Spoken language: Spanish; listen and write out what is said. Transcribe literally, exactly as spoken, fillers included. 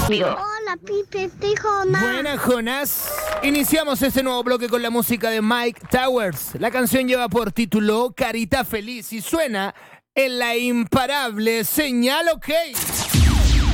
Hola, Pipe, estoy Jonas. Buenas, Jonas. Iniciamos este nuevo bloque con la música de Mike Towers. La canción lleva por título Carita Feliz y suena en la imparable Señal OK.